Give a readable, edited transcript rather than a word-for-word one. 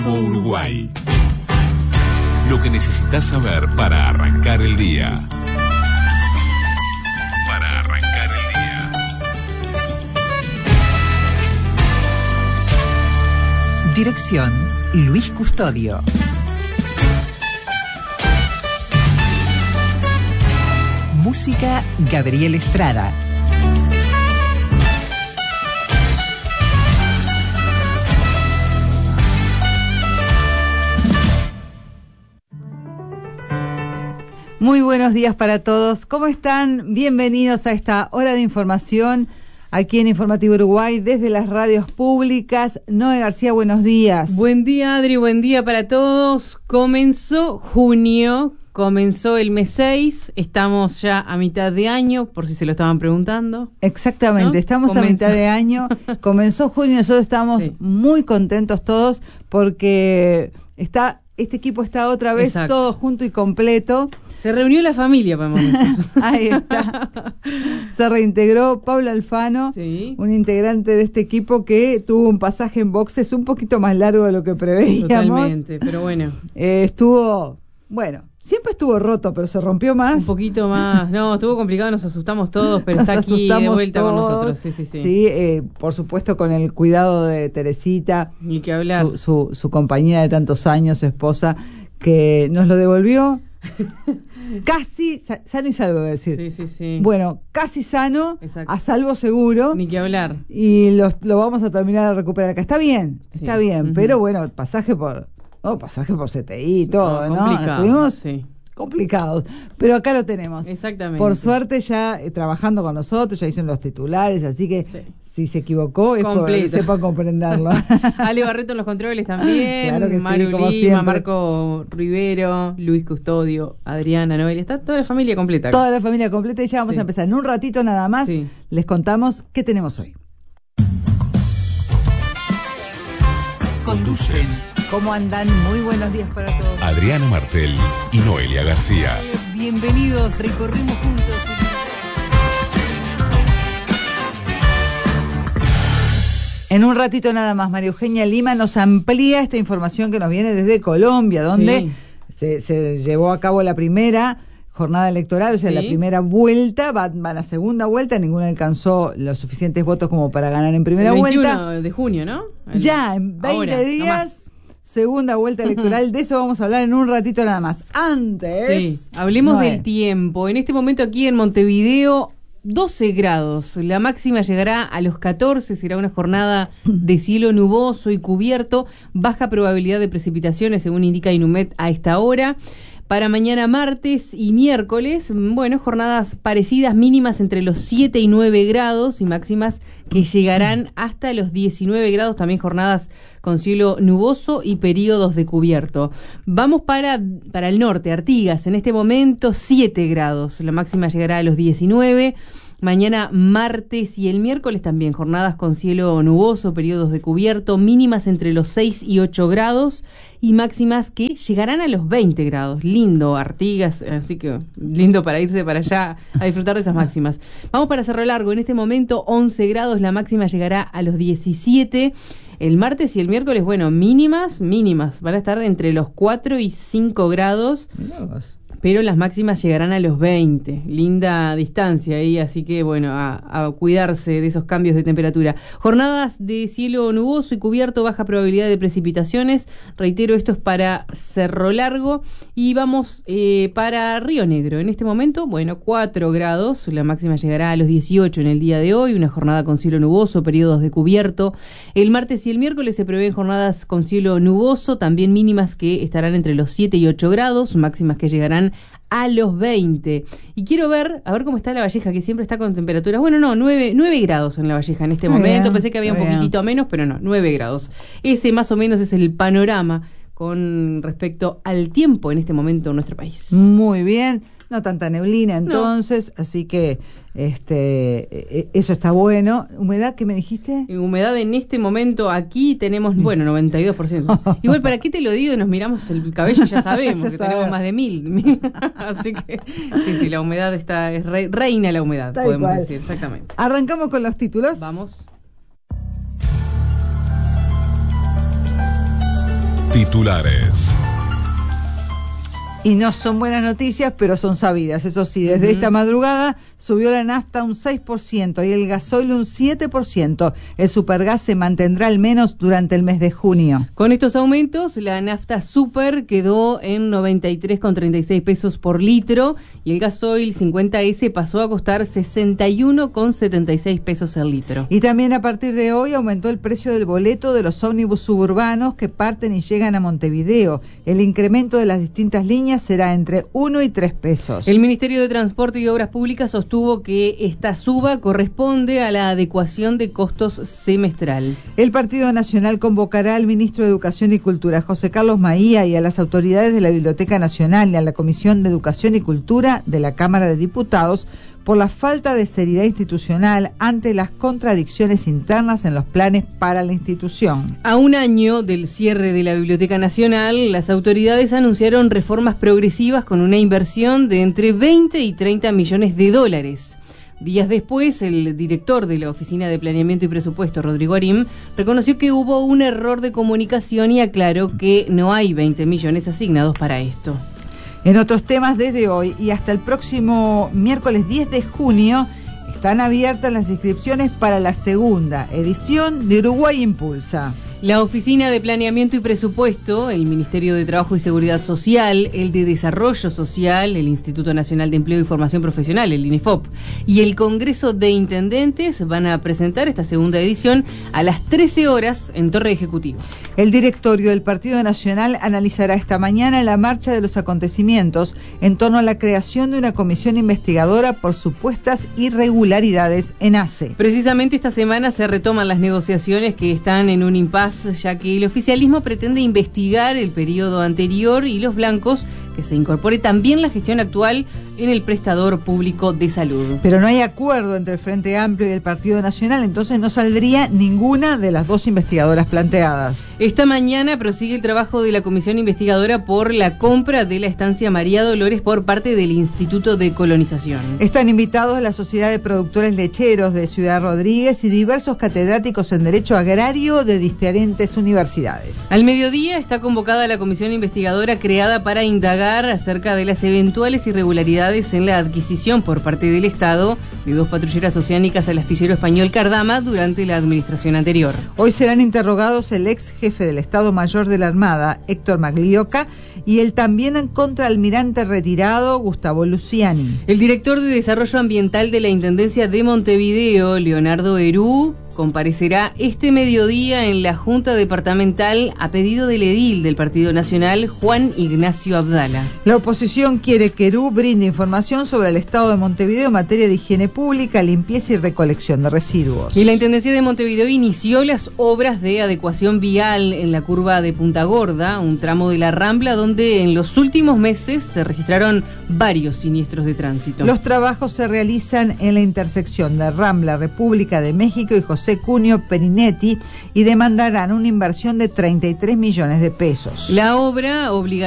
Uruguay. Lo que necesitas saber para arrancar el día. Para arrancar el día. Dirección: Luis Custodio. Música: Gabriel Estrada. Muy buenos días para todos. ¿Cómo están? Bienvenidos a esta hora de información aquí en Informativo Uruguay desde las radios públicas. Noé García, buenos días. Buen día, Adri, buen día para todos. Comenzó junio, comenzó el mes 6, estamos ya a mitad de año, por si se lo estaban preguntando. Exactamente, ¿no? Estamos a mitad de año, comenzó junio, nosotros estamos muy contentos todos porque este equipo está otra vez todo junto y completo. Se reunió la familia, podemos decir. Ahí está. Se reintegró Pablo Alfano, un integrante de este equipo que tuvo un pasaje en boxes un poquito más largo de lo que preveíamos. Totalmente, pero bueno. Siempre estuvo roto, pero se rompió más. Un poquito más. No, estuvo complicado, nos asustamos todos, pero está aquí de vuelta todos, con nosotros. Sí, por supuesto con el cuidado de Teresita. Ni que hablar. Su compañía de tantos años, su esposa, que nos lo devolvió. Casi sano y salvo, decir. Sí. Bueno, casi sano, a salvo seguro. Ni que hablar. Y lo vamos a terminar de recuperar acá. Está bien, pero bueno, pasaje por CTI y todo, ¿no? Estuvimos complicados, pero acá lo tenemos. Exactamente. Por suerte ya trabajando con nosotros, ya hicieron los titulares, así que si se equivocó es porque sepa comprenderlo. Ale Barreto en los controles también, claro que Maru como Lima, siempre. Marco Rivero, Luis Custodio, Adriana, Noel, está toda la familia completa acá. Toda la familia completa y ya vamos a empezar. En un ratito nada más les contamos qué tenemos hoy. Conducen ¿Cómo andan? Muy buenos días para todos. Adriana Martel y Noelia García. Bienvenidos, recorrimos juntos. En un ratito nada más, María Eugenia Lima nos amplía esta información que nos viene desde Colombia, donde se llevó a cabo la primera jornada electoral, o sea, la primera vuelta, van a segunda vuelta, ninguno alcanzó los suficientes votos como para ganar en primera vuelta. El 21 de junio, ¿no? Ya, en 20 días... Segunda vuelta electoral, de eso vamos a hablar en un ratito nada más. Antes... hablemos del tiempo. En este momento aquí en Montevideo, 12 grados. La máxima llegará a los 14, será una jornada de cielo nuboso y cubierto. Baja probabilidad de precipitaciones, según indica Inumet a esta hora. Para mañana martes y miércoles, jornadas parecidas, mínimas entre los 7 y 9 grados y máximas que llegarán hasta los 19 grados, también jornadas con cielo nuboso y periodos de cubierto. Vamos para el norte, Artigas, en este momento 7 grados, la máxima llegará a los 19. Mañana martes y el miércoles también jornadas con cielo nuboso, periodos de cubierto, mínimas entre los 6 y 8 grados y máximas que llegarán a los 20 grados. Lindo, Artigas, así que lindo para irse para allá a disfrutar de esas máximas. Vamos para Cerro Largo, en este momento 11 grados, la máxima llegará a los 17. El martes y el miércoles, mínimas, van a estar entre los 4 y 5 grados. Pero las máximas llegarán a los 20. Linda distancia ahí, así que a cuidarse de esos cambios de temperatura. Jornadas de cielo nuboso y cubierto, baja probabilidad de precipitaciones. Reitero, esto es para Cerro Largo. Y vamos para Río Negro. En este momento, 4 grados. La máxima llegará a los 18 en el día de hoy. Una jornada con cielo nuboso, periodos de cubierto. El martes y el miércoles se prevén jornadas con cielo nuboso, también mínimas que estarán entre los 7 y 8 grados, máximas que llegarán a los 20. Y quiero ver cómo está La Valleja, que siempre está con temperaturas, 9 grados en La Valleja en este momento. Pensé que había un poquitito menos, pero no, 9 grados. Ese más o menos es el panorama con respecto al tiempo en este momento en nuestro país. Muy bien. No tanta neblina entonces, así que eso está bueno. ¿Humedad qué me dijiste? Humedad en este momento aquí tenemos, 92%. Igual, ¿para qué te lo digo? Nos miramos el cabello, ya sabemos que tenemos más de 1000. Así que sí, la humedad reina la humedad, tal podemos cual decir, exactamente. Arrancamos con los títulos. Vamos. Titulares. Y no son buenas noticias, pero son sabidas. Eso sí, desde esta madrugada subió la nafta un 6% y el gasoil un 7%. El supergas se mantendrá al menos durante el mes de junio. Con estos aumentos, la nafta super quedó en 93,36 pesos por litro y el gasoil 50S pasó a costar 61,76 pesos el litro. Y también a partir de hoy aumentó el precio del boleto de los ómnibus suburbanos que parten y llegan a Montevideo. El incremento de las distintas líneas será entre 1 y 3 pesos. El Ministerio de Transporte y Obras Públicas sostuvo que esta suba corresponde a la adecuación de costos semestral. El Partido Nacional convocará al ministro de Educación y Cultura, José Carlos Maía, y a las autoridades de la Biblioteca Nacional y a la Comisión de Educación y Cultura de la Cámara de Diputados por la falta de seriedad institucional ante las contradicciones internas en los planes para la institución. A un año del cierre de la Biblioteca Nacional, las autoridades anunciaron reformas progresivas con una inversión de entre 20 y 30 millones de dólares. Días después, el director de la Oficina de Planeamiento y Presupuesto, Rodrigo Arim, reconoció que hubo un error de comunicación y aclaró que no hay 20 millones asignados para esto. En otros temas, desde hoy y hasta el próximo miércoles 10 de junio, están abiertas las inscripciones para la segunda edición de Uruguay Impulsa. La Oficina de Planeamiento y Presupuesto, el Ministerio de Trabajo y Seguridad Social, el de Desarrollo Social, el Instituto Nacional de Empleo y Formación Profesional, el INEFOP, y el Congreso de Intendentes van a presentar esta segunda edición a las 13 horas en Torre Ejecutivo. El directorio del Partido Nacional analizará esta mañana la marcha de los acontecimientos en torno a la creación de una comisión investigadora por supuestas irregularidades en ACE. Precisamente esta semana se retoman las negociaciones que están en un impasse, ya que el oficialismo pretende investigar el periodo anterior y los blancos, que se incorpore también la gestión actual en el prestador público de salud. Pero no hay acuerdo entre el Frente Amplio y el Partido Nacional, entonces no saldría ninguna de las dos investigadoras planteadas. Esta mañana prosigue el trabajo de la comisión investigadora por la compra de la estancia María Dolores por parte del Instituto de Colonización. Están invitados la Sociedad de Productores Lecheros de Ciudad Rodríguez y diversos catedráticos en Derecho Agrario de diferentes universidades. Al mediodía está convocada la comisión investigadora creada para indagar acerca de las eventuales irregularidades en la adquisición por parte del Estado de 2 patrulleras oceánicas al astillero español Cardama durante la administración anterior. Hoy serán interrogados el ex jefe del Estado Mayor de la Armada, Héctor Maglioca, y el también contraalmirante retirado, Gustavo Luciani. El director de Desarrollo Ambiental de la Intendencia de Montevideo, Leonardo Herú, comparecerá este mediodía en la Junta Departamental a pedido del edil del Partido Nacional, Juan Ignacio Abdala. La oposición quiere que Herú brinde información sobre el estado de Montevideo en materia de higiene pública, limpieza y recolección de residuos. Y la Intendencia de Montevideo inició las obras de adecuación vial en la curva de Punta Gorda, un tramo de la Rambla donde en los últimos meses se registraron varios siniestros de tránsito. Los trabajos se realizan en la intersección de Rambla, República de México y José Cunio Perinetti y demandarán una inversión de 33 millones de pesos. La obra obligará